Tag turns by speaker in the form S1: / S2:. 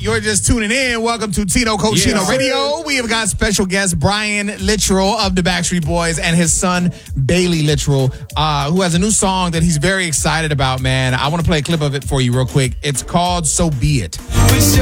S1: you're just tuning in, welcome to Tino Cochino Radio. We have got special guest Brian Littrell of the Backstreet Boys and his son Bailey Littrell, who has a new song that he's very excited about, man. I want to play a clip of it for you real quick. It's called So Be It.